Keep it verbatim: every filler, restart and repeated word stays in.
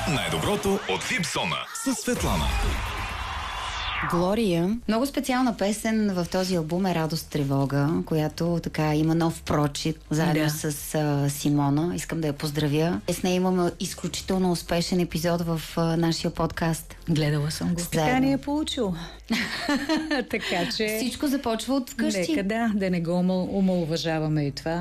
Най-доброто от Випсона с Светлана. Глория. Много специална песен в този албум е Радост, тревога, която така има нов прочит, заедно да. с а, Симона. Искам да я поздравя. С нея имаме изключително успешен епизод в а, нашия подкаст. Гледала съм го. Така ни е получил. Така че... Всичко започва от вкъщи. Нека да, да не го омалуважаваме и това.